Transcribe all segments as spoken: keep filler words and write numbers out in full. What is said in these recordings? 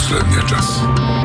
последния час.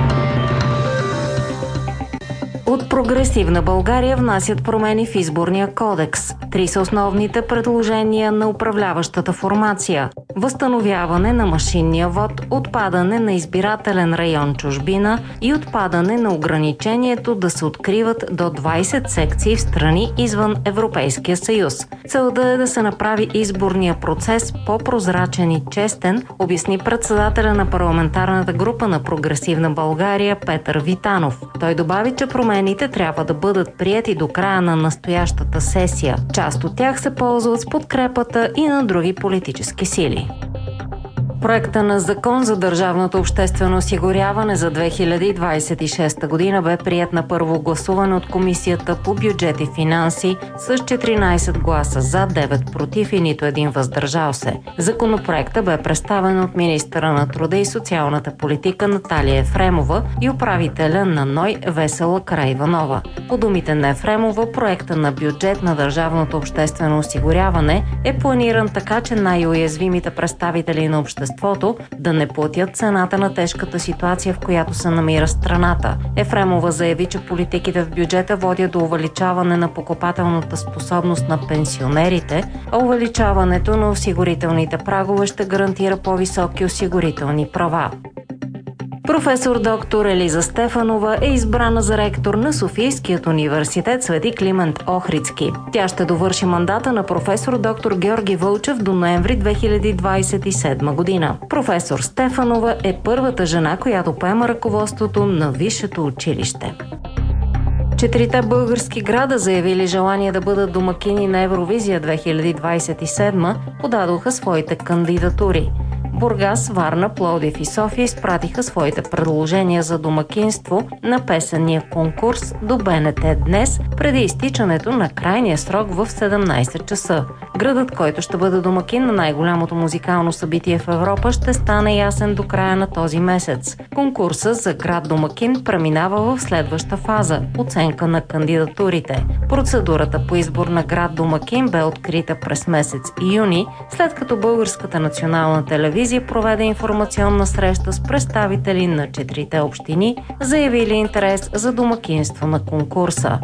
От Прогресивна България внасят промени в изборния кодекс. Три са основните предложения на управляващата формация. Възстановяване на машинния вод, отпадане на избирателен район чужбина и отпадане на ограничението да се откриват до двайсет секции в страни извън Европейския съюз. Целта е да се направи изборния процес по-прозрачен и честен, обясни председателя на парламентарната група на Прогресивна България Петър Витанов. Той добави, че промените трябва да бъдат приети до края на настоящата сесия. Част от тях се ползват с подкрепата и на други политически сили. Проекта на закон за държавното обществено осигуряване за две хиляди двайсет и шеста година бе приет на първо гласуване от Комисията по бюджет и финанси с четиринайсет гласа за, девет против и нито един въздържал се. Законопроектът бе представен от министъра на труда и социалната политика Наталия Ефремова и управителя на НОИ Весела Караиванова. По думите на Ефремова, проекта на бюджет на държавното обществено осигуряване е планиран така, че най-уязвимите представители на обществото да не платят цената на тежката ситуация, в която се намира страната. Ефремова заяви, че политиките в бюджета водят до увеличаване на покупателната способност на пенсионерите, а увеличаването на осигурителните прагове ще гарантира по-високи осигурителни права. Професор доктор Елиза Стефанова е избрана за ректор на Софийският университет Свети Климент Охридски. Тя ще довърши мандата на професор доктор Георги Вълчев до ноември две хиляди двайсет и седма година. Професор Стефанова е първата жена, която поема ръководството на висшето училище. Четирите български града, заявили желание да бъдат домакини на Евровизия две хиляди двайсет и седма, подадоха своите кандидатури. Бургас, Варна, Пловдив и София изпратиха своите предложения за домакинство на песенния конкурс до БНТ днес, преди изтичането на крайния срок в седемнайсет часа. Градът, който ще бъде домакин на най-голямото музикално събитие в Европа, ще стане ясен до края на този месец. Конкурсът за град домакин преминава в следваща фаза – оценка на кандидатурите. Процедурата по избор на град домакин бе открита през месец юни, след като Българската национална телевизия проведе информационна среща с представители на четирите общини, заявили интерес за домакинство на конкурса.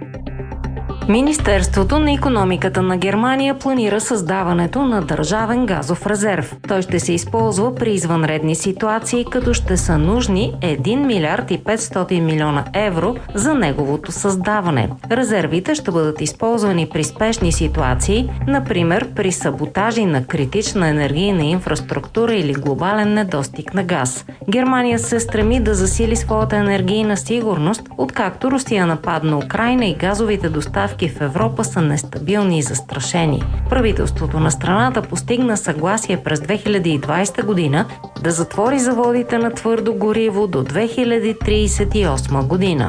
Министерството на икономиката на Германия планира създаването на държавен газов резерв. Той ще се използва при извънредни ситуации, като ще са нужни един милиард и петстотин милиона евро за неговото създаване. Резервите ще бъдат използвани при спешни ситуации, например при саботажи на критична енергийна инфраструктура или глобален недостиг на газ. Германия се стреми да засили своята енергийна сигурност, откакто Русия нападна Украйна и газовите доставки в Европа са нестабилни и застрашени. Правителството на страната постигна съгласие през две хиляди и двайсета година да затвори заводите на твърдо гориво до две хиляди трийсет и осма година.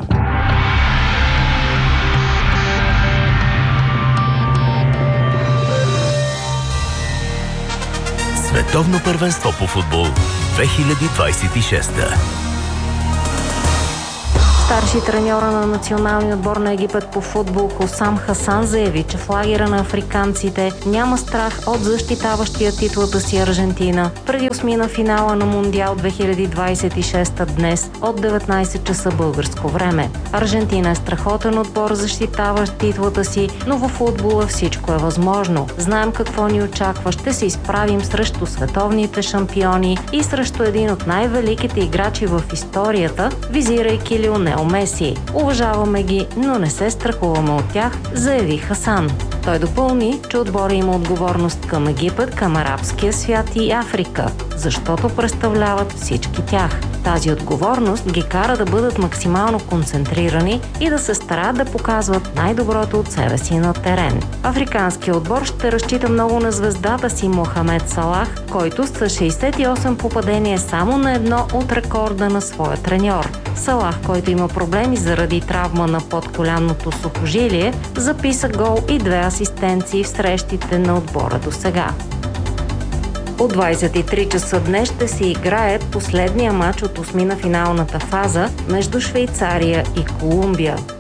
Световно първенство по футбол две хиляди двайсет и шеста. Старши треньора на националния отбор на Египет по футбол Хосам Хасан заяви, че в лагера на африканците няма страх от защитаващия титлата си Аржентина преди осмина финала на Мондиал две хиляди двайсет и шеста днес от деветнайсет часа българско време. Аржентина е страхотен отбор, защитаващ титлата си, но във футбола всичко е възможно. Знаем какво ни очаква, ще се изправим срещу световните шампиони и срещу един от най-великите играчи в историята, визирайки Лионел Меси. Уважаваме ги, но не се страхуваме от тях, заяви Хасан. Той допълни, че отбора има отговорност към Египет, към арабския свят и Африка, защото представляват всички тях. Тази отговорност ги кара да бъдат максимално концентрирани и да се старат да показват най-доброто от себе си на терен. Африканският отбор ще разчита много на звездата си Мохамед Салах, който с шейсет и осем попадения е само на едно от рекорда на своя треньор. Салах, който има проблеми заради травма на подколянното сухожилие, записа гол и две асистенции в срещите на отбора до сега. От двайсет и три часа днес ще се играе последния матч от осмина финалната фаза между Швейцария и Колумбия.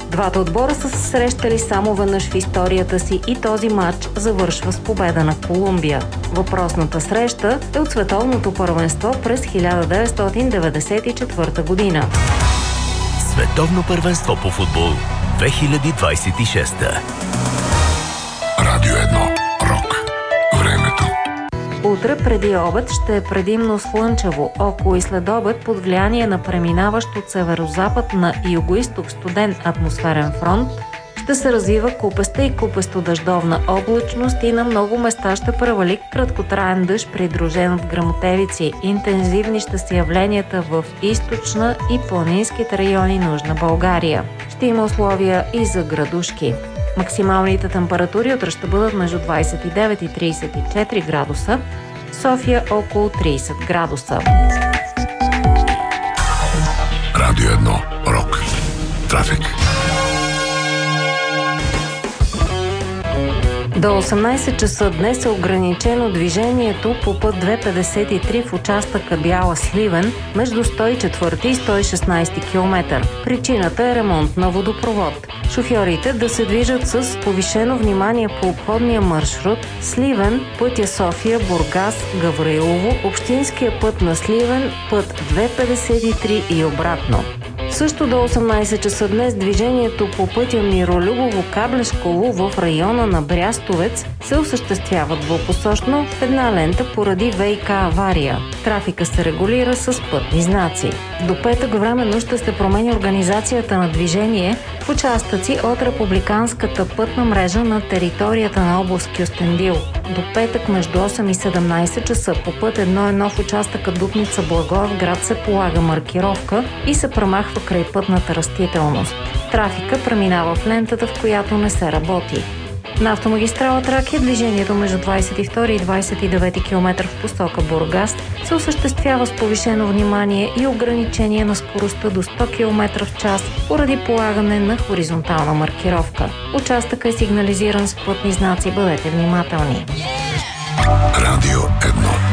Двата отбора са се срещали само веднъж в историята си и този матч завършва с победа на Колумбия. Въпросната среща е от световното първенство през хиляда деветстотин деветдесет и четвърта година. Световно първенство по футбол две хиляди двадесет и шеста. Радио едно. Рок. Времето. Утре преди обед ще е предимно слънчево, около и след обед под влияние на преминаващ от северозапад на югоизток студен атмосферен фронт ще се развива купеста и купесто-дъждовна облачност и на много места ще превали краткотраен дъжд, придружен от гръмотевици. Интензивни ще са явленията в източна и планинските райони на Южна България. Ще има условия и за градушки. Максималните температури утре ще бъдат между двадесет и девет и тридесет и четири градуса, София около тридесет градуса. Радио едно. Рок. Трафик. До осемнадесет часа днес е ограничено движението по път две петдесет и три в участъка Бяла Сливен между сто и четвърти и сто и шестнадесети километър. Причината е ремонт на водопровод. Шофьорите да се движат с повишено внимание по обходния маршрут Сливен, пътя София, Бургас, Гавраилово, общинския път на Сливен, път две петдесет и три и обратно. Също до осемнадесет часа днес движението по пътя Миролюбово-Каблешково в района на Брястовец се осъществява двупосочно в една лента поради ВиК авария. Трафика се регулира с пътни знаци. До петък временно ще се промени организацията на движение в участъци от републиканската пътна мрежа на територията на област Кюстендил. До петък между осем и седемнадесет часа по път едно едно в участъка Дупница-Благоевград се полага маркировка и се премахва край пътната растителност. Трафика преминава в лентата, в която не се работи. На автомагистрала Тракия движението между двадесет и втори и двадесет и девети километър в посока Бургас се осъществява с повишено внимание и ограничение на скоростта до сто километра в час поради полагане на хоризонтална маркировка. Участъкът е сигнализиран с пътни знаци. Бъдете внимателни. Радио едно.